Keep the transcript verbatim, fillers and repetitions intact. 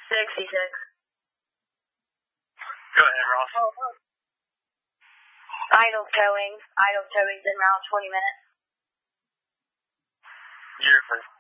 sixty-six. Go ahead, Ross. Idle towing. Idle towing's in around twenty minutes. Beautiful.